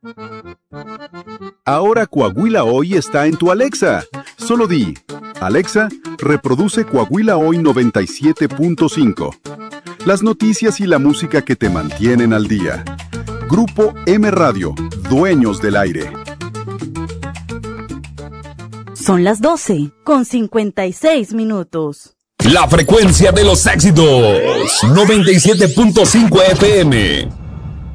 Ahora Coahuila Hoy está en tu Alexa. Solo di, Alexa, reproduce Coahuila Hoy 97.5. Las noticias y la música que te mantienen al día. Grupo M Radio, dueños del aire. Son las 12:56. La frecuencia de los éxitos. 97.5 FM.